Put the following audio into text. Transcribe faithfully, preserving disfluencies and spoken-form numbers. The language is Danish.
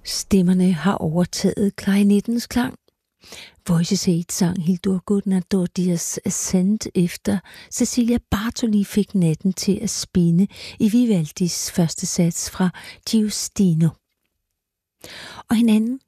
Stemmerne har overtaget klarinettens klang. Voices eight sang Hildur Guðnadóttirs Ascent efter Cecilia Bartoli fik natten til at spinde i Vivaldis første sats fra Giustino. Og en anden